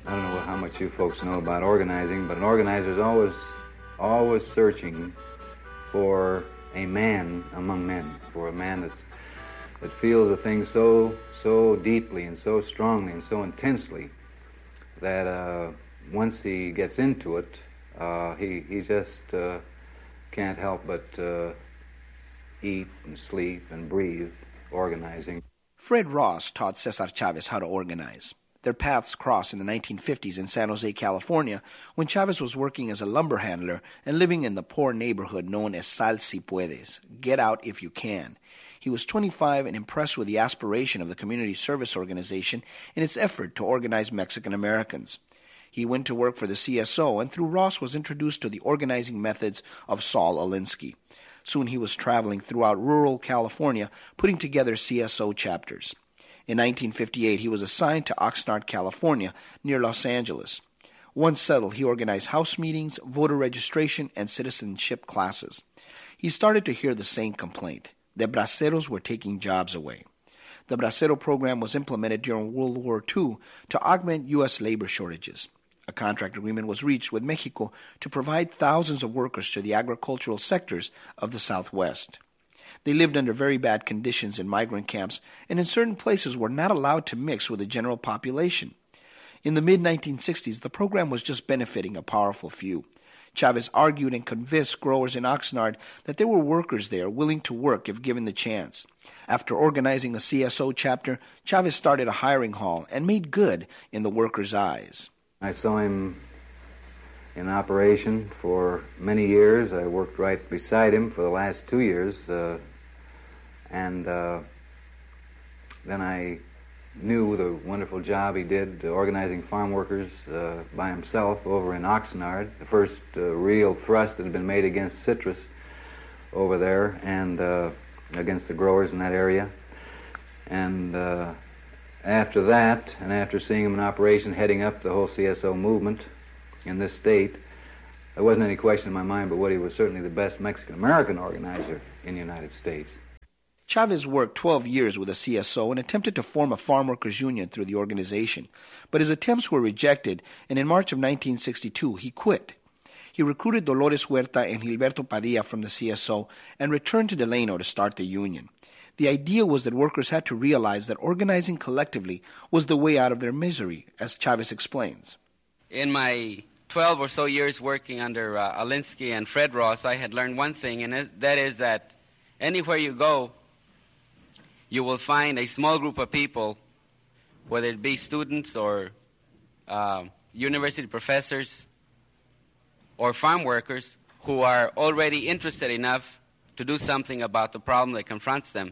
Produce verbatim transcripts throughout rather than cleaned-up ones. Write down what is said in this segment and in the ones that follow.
I don't know how much you folks know about organizing, but an organizer is always, always searching for a man among men, for a man that's, that feels a thing so, so deeply and so strongly and so intensely that uh, once he gets into it, uh, he, he just uh, can't help but uh, eat and sleep and breathe organizing. Fred Ross taught Cesar Chavez how to organize. Their paths crossed in the nineteen fifties in San Jose, California, when Chavez was working as a lumber handler and living in the poor neighborhood known as Sal Si Puedes, Get Out If You Can. He was twenty-five and impressed with the aspiration of the Community Service Organization in its effort to organize Mexican Americans. He went to work for the C S O, and through Ross was introduced to the organizing methods of Saul Alinsky. Soon he was traveling throughout rural California, putting together C S O chapters. In nineteen fifty-eight, he was assigned to Oxnard, California, near Los Angeles. Once settled, he organized house meetings, voter registration, and citizenship classes. He started to hear the same complaint. The braceros were taking jobs away. The bracero program was implemented during World War Two to augment U S labor shortages. A contract agreement was reached with Mexico to provide thousands of workers to the agricultural sectors of the Southwest. They lived under very bad conditions in migrant camps and in certain places were not allowed to mix with the general population. In the mid nineteen sixties, the program was just benefiting a powerful few. Chavez argued and convinced growers in Oxnard that there were workers there willing to work if given the chance. After organizing a C S O chapter, Chavez started a hiring hall and made good in the workers' eyes. I saw him in operation for many years. I worked right beside him for the last two years. Uh, and uh, then I knew the wonderful job he did organizing farm workers uh, by himself over in Oxnard. The first uh, real thrust that had been made against citrus over there and uh, against the growers in that area. And uh, after that, and after seeing him in operation heading up the whole C S O movement in this state, there wasn't any question in my mind but what he was certainly the best Mexican-American organizer in the United States. Chavez worked twelve years with the C S O and attempted to form a farm workers union through the organization, but his attempts were rejected, and in March of nineteen sixty-two, he quit. He recruited Dolores Huerta and Gilberto Padilla from the C S O and returned to Delano to start the union. The idea was that workers had to realize that organizing collectively was the way out of their misery, as Chavez explains. In my twelve or so years working under uh, Alinsky and Fred Ross, I had learned one thing, and it, that is that anywhere you go, you will find a small group of people, whether it be students or uh, university professors or farm workers, who are already interested enough to do something about the problem that confronts them.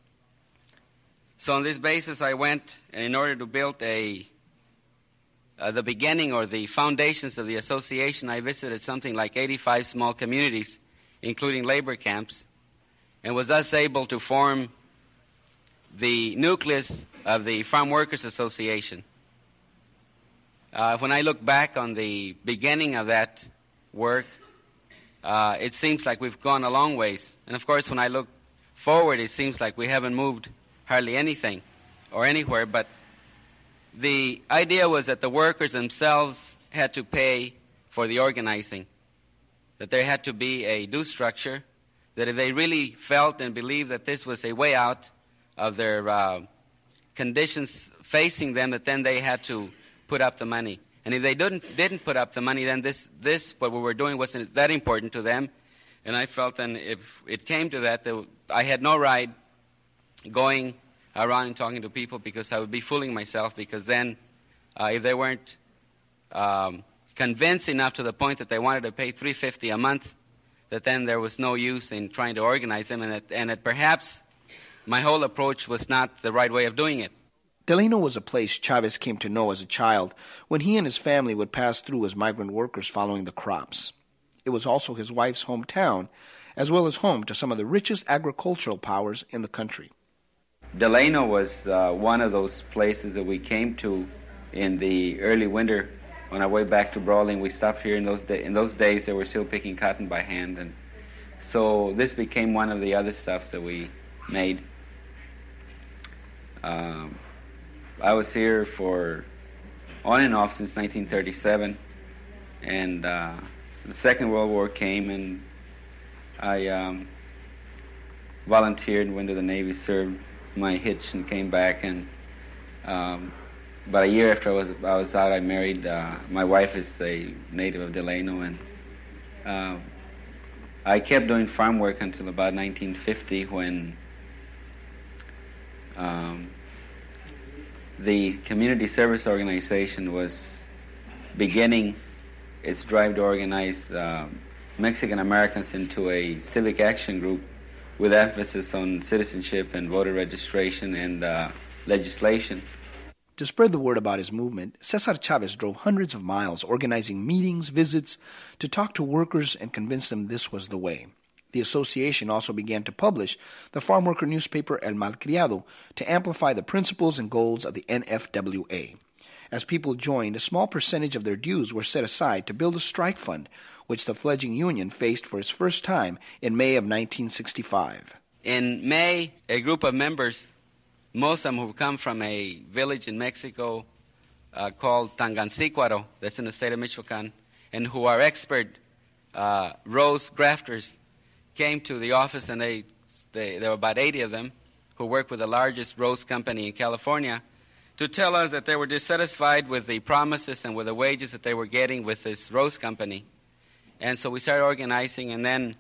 So on this basis, I went, and in order to build a uh, the beginning or the foundations of the association, I visited something like eighty-five small communities, including labor camps, and was thus able to form the nucleus of the Farm Workers Association. Uh, when I look back on the beginning of that work, uh, it seems like we've gone a long ways. And of course, when I look forward, it seems like we haven't moved hardly anything or anywhere. But the idea was that the workers themselves had to pay for the organizing, that there had to be a due structure, that if they really felt and believed that this was a way out of their uh, conditions facing them, that then they had to put up the money. And if they didn't didn't put up the money, then this, this what we were doing, wasn't that important to them. And I felt then if it came to that, that I had no right going around and talking to people, because I would be fooling myself, because then uh, if they weren't um, convinced enough to the point that they wanted to pay three hundred fifty dollars a month, that then there was no use in trying to organize them, and that, and that perhaps my whole approach was not the right way of doing it. Delano was a place Chavez came to know as a child when he and his family would pass through as migrant workers following the crops. It was also his wife's hometown, as well as home to some of the richest agricultural powers in the country. Delano was uh, one of those places that we came to in the early winter. On our way back to Brawling, we stopped here. In those, da- in those days, they were still picking cotton by hand, and so this became one of the other stuffs that we made. Um, I was here for on and off since nineteen thirty-seven. And uh, the Second World War came, and I um, volunteered, went to the Navy, served my hitch, and came back. And um, about a year after I was I was out, I married. Uh, my wife is a native of Delano, and uh, I kept doing farm work until about nineteen fifty, when um, the Community Service Organization was beginning its drive to organize uh, Mexican Americans into a civic action group with emphasis on citizenship and voter registration and uh, legislation. To spread the word about his movement, Cesar Chavez drove hundreds of miles organizing meetings, visits, to talk to workers and convince them this was the way. The association also began to publish the farm worker newspaper El Malcriado to amplify the principles and goals of the N F W A. As people joined, a small percentage of their dues were set aside to build a strike fund, which the fledgling union faced for its first time in May of nineteen sixty-five. In May, a group of members, most of them who come from a village in Mexico uh, called Tangancicuaro, that's in the state of Michoacan, and who are expert uh, rose grafters, came to the office, and they, they there were about eighty of them who work with the largest rose company in California, to tell us that they were dissatisfied with the promises and with the wages that they were getting with this rose company. And so we started organizing, and then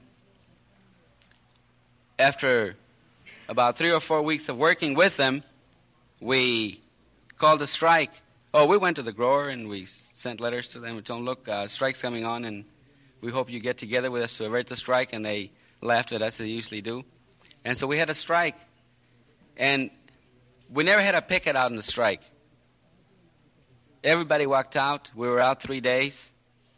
after about three or four weeks of working with them, we called a strike. Oh, we went to the grower, and we sent letters to them. We told them, look, uh, strike's coming on, and we hope you get together with us to avert the strike. And they laughed at us, as they usually do. And so we had a strike. And we never had a picket out in the strike. Everybody walked out. We were out three days.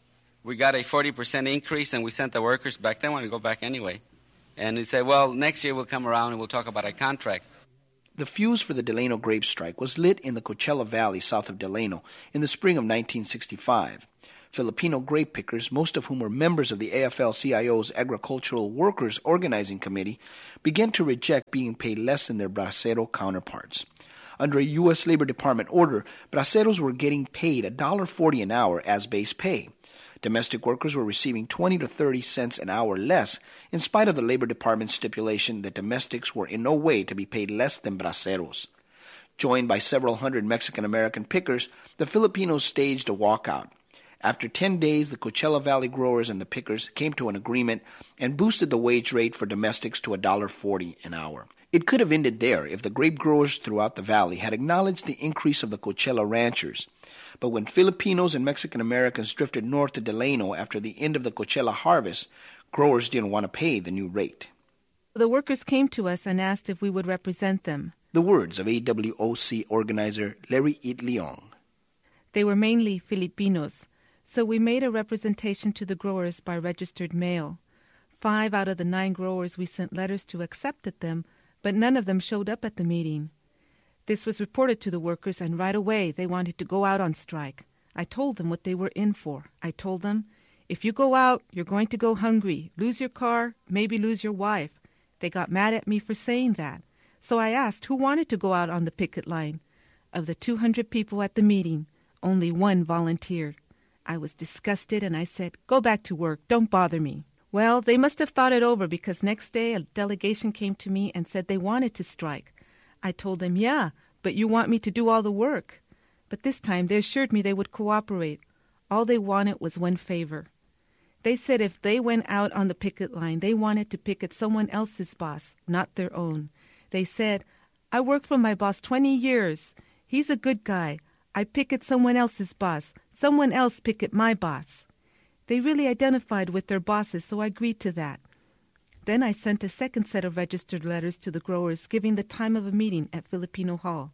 We got a forty percent increase, and we sent the workers back. They wanted to go back anyway. And they said, well, next year we'll come around and we'll talk about a contract. The fuse for the Delano grape strike was lit in the Coachella Valley south of Delano in the spring of nineteen sixty-five. Filipino grape pickers, most of whom were members of the A F L C I O's Agricultural Workers Organizing Committee, began to reject being paid less than their bracero counterparts. Under a U S Labor Department order, braceros were getting paid one dollar forty an hour as base pay. Domestic workers were receiving twenty to thirty cents an hour less, in spite of the Labor Department's stipulation that domestics were in no way to be paid less than braceros. Joined by several hundred Mexican-American pickers, the Filipinos staged a walkout. After ten days, the Coachella Valley growers and the pickers came to an agreement and boosted the wage rate for domestics to one dollar forty an hour. It could have ended there if the grape growers throughout the valley had acknowledged the increase of the Coachella ranchers. But when Filipinos and Mexican Americans drifted north to Delano after the end of the Coachella harvest, growers didn't want to pay the new rate. The workers came to us and asked if we would represent them. The words of A W O C organizer Larry It Leong. They were mainly Filipinos, so we made a representation to the growers by registered mail. Five out of the nine growers we sent letters to accepted them, but none of them showed up at the meeting. This was reported to the workers, and right away they wanted to go out on strike. I told them what they were in for. I told them, if you go out, you're going to go hungry, lose your car, maybe lose your wife. They got mad at me for saying that. So I asked who wanted to go out on the picket line. Of the two hundred people at the meeting, only one volunteered. I was disgusted, and I said, go back to work, don't bother me. Well, they must have thought it over, because next day a delegation came to me and said they wanted to strike. I told them, yeah, but you want me to do all the work. But this time they assured me they would cooperate. All they wanted was one favor. They said if they went out on the picket line, they wanted to picket someone else's boss, not their own. They said, I worked for my boss twenty years. He's a good guy. I picket someone else's boss. Someone else picket my boss. They really identified with their bosses, so I agreed to that. Then I sent a second set of registered letters to the growers giving the time of a meeting at Filipino Hall.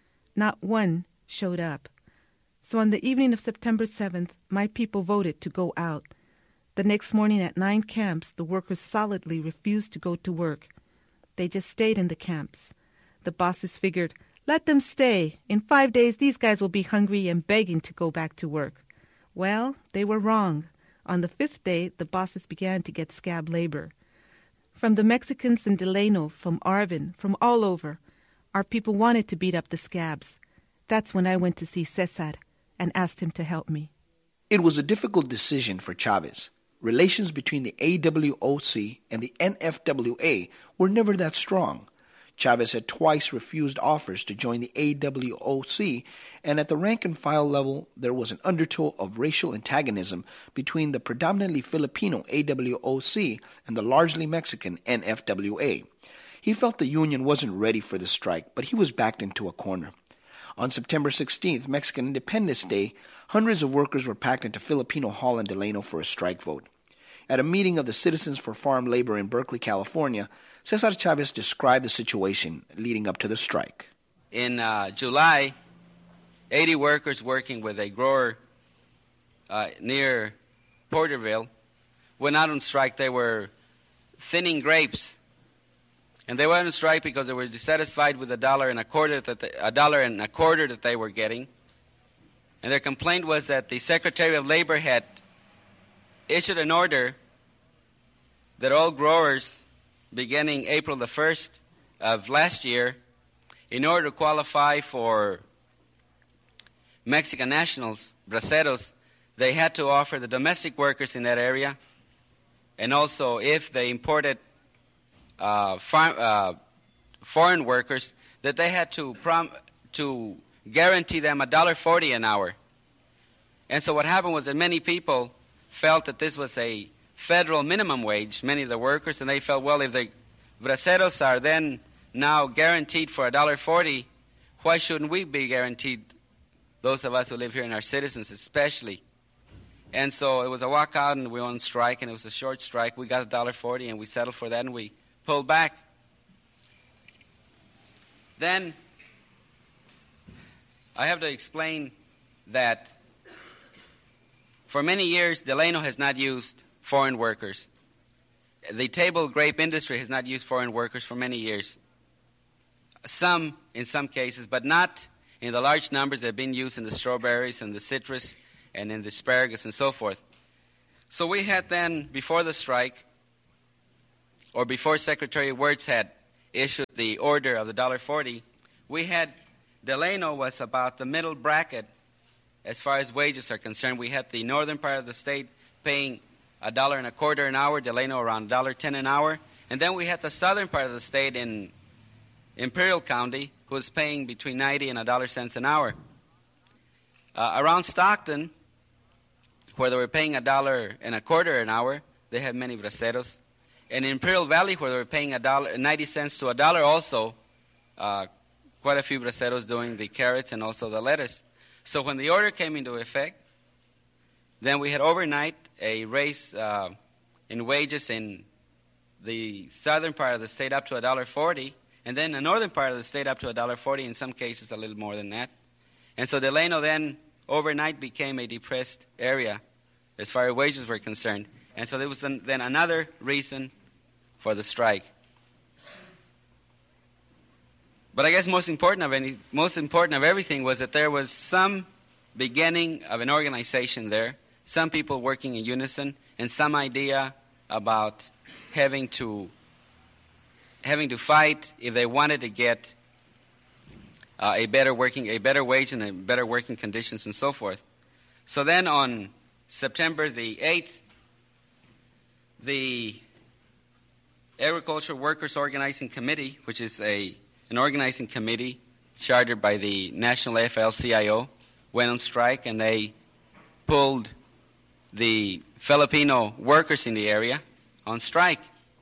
Not one showed up. So on the evening of September seventh, my people voted to go out. The next morning at nine camps, the workers solidly refused to go to work. They just stayed in the camps. The bosses figured, let them stay. In five days, these guys will be hungry and begging to go back to work. Well, they were wrong. On the fifth day, the bosses began to get scab labor. From the Mexicans in Delano, from Arvin, from all over, our people wanted to beat up the scabs. That's when I went to see Cesar. and asked him to help me. It was a difficult decision for Chavez. Relations between the A W O C and the N F W A were never that strong. Chavez had twice refused offers to join the A W O C, and at the rank-and-file level, there was an undertow of racial antagonism between the predominantly Filipino A W O C and the largely Mexican N F W A. He felt the union wasn't ready for the strike, but he was backed into a corner. On September sixteenth, Mexican Independence Day, hundreds of workers were packed into Filipino Hall in Delano for a strike vote. At a meeting of the Citizens for Farm Labor in Berkeley, California, Cesar Chavez described the situation leading up to the strike. In uh, July, eighty workers working with a grower uh, near Porterville went out on strike. They were thinning grapes, and they went on strike because they were dissatisfied with the dollar and a quarter that they, a dollar and a quarter that they were getting. And their complaint was that the Secretary of Labor had issued an order that all growers, beginning April the first of last year, in order to qualify for Mexican nationals, braceros, they had to offer the domestic workers in that area, and also if they imported uh, farm, uh, foreign workers, that they had to prom- to guarantee them one dollar forty an hour. And so what happened was that many people felt that this was a federal minimum wage, many of the workers, and they felt, well, if the braceros are then now guaranteed for one dollar forty, why shouldn't we be guaranteed, those of us who live here and our citizens especially? And so it was a walkout, and we were on strike, and it was a short strike. We got one dollar forty, and we settled for that, and we pulled back. Then I have to explain that for many years, Delano has not used foreign workers. The table grape industry has not used foreign workers for many years. Some, in some cases, but not in the large numbers that have been used in the strawberries and the citrus and in the asparagus and so forth. So we had then, before the strike, or before Secretary Wirtz had issued the order of the one dollar forty, we had, Delano was about the middle bracket as far as wages are concerned. We had the northern part of the state paying a dollar and a quarter an hour, Delano around one dollar ten an hour. And then we had the southern part of the state in Imperial County, who was paying between ninety and a dollar cents an hour. Uh, around Stockton, where they were paying a dollar and a quarter an hour, they had many braceros. And in Imperial Valley, where they were paying a dollar, ninety cents to a dollar also, uh, quite a few braceros doing the carrots and also the lettuce. So when the order came into effect, then we had overnight a raise uh, in wages in the southern part of the state up to one dollar forty, and then the northern part of the state up to one dollar forty, in some cases a little more than that. And so Delano then overnight became a depressed area as far as wages were concerned. And so there was then another reason for the strike. But I guess most important of any, most important of everything was that there was some beginning of an organization there, some people working in unison, and some idea about having to having to fight if they wanted to get uh, a better working, a better wage and a better working conditions and so forth. So then on September the eighth, the Agricultural Workers Organizing Committee, which is a an organizing committee chartered by the National A F L C I O, went on strike, and they pulled the Filipino workers in the area on strike.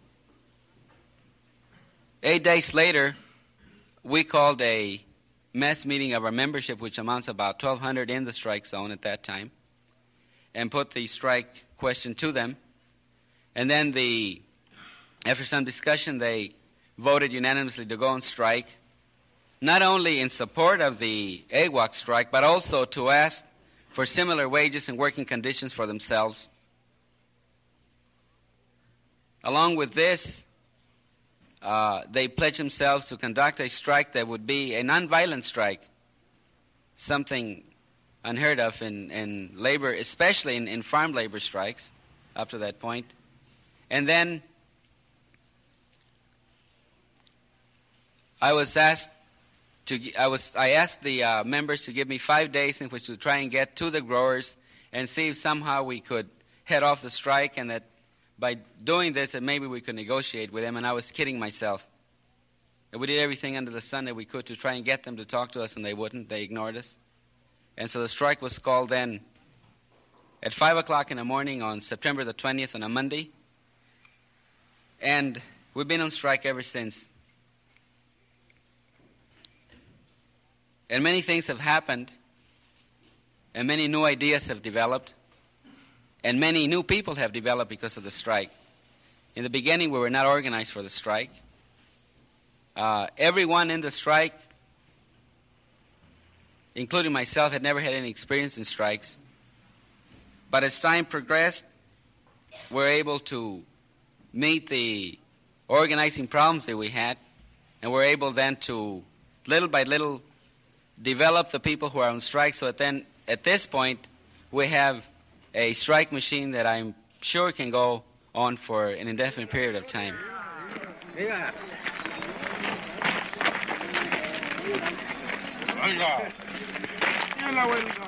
Eight days later, we called a mass meeting of our membership, which amounts to about twelve hundred in the strike zone at that time, and put the strike question to them. And then the, after some discussion, they voted unanimously to go on strike, not only in support of the A W O C strike, but also to ask for similar wages and working conditions for themselves. Along with this, uh, they pledged themselves to conduct a strike that would be a nonviolent strike, something unheard of in, in labor, especially in, in farm labor strikes up to that point. And then I was asked to I was I asked the uh, members to give me five days in which to try and get to the growers and see if somehow we could head off the strike, and that by doing this that maybe we could negotiate with them. And I was kidding myself. And we did everything under the sun that we could to try and get them to talk to us, and they wouldn't. They ignored us. And so the strike was called then at five o'clock in the morning on September the twentieth on a Monday. And we've been on strike ever since. And many things have happened, and many new ideas have developed, and many new people have developed because of the strike. In the beginning, we were not organized for the strike. Uh, everyone in the strike, including myself, had never had any experience in strikes. But as time progressed, we were able to meet the organizing problems that we had, and we're able then to, little by little, develop the people who are on strike, so that then, at this point, we have a strike machine that I'm sure can go on for an indefinite period of time. Venga. La huelga.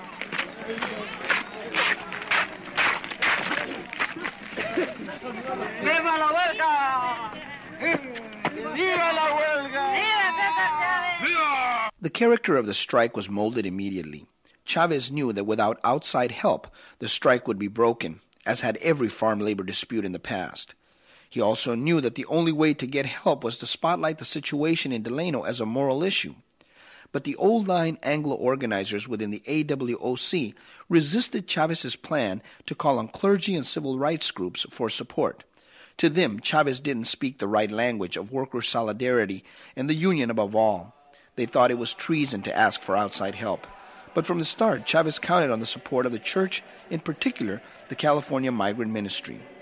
¡Viva la huelga! ¡Viva la huelga! ¡Viva! The character of the strike was molded immediately. Chavez knew that without outside help, the strike would be broken, as had every farm labor dispute in the past. He also knew that the only way to get help was to spotlight the situation in Delano as a moral issue. But the old-line Anglo organizers within the A W O C resisted Chavez's plan to call on clergy and civil rights groups for support. To them, Chavez didn't speak the right language of worker solidarity and the union above all. They thought it was treason to ask for outside help. But from the start, Chavez counted on the support of the church, in particular the California Migrant Ministry.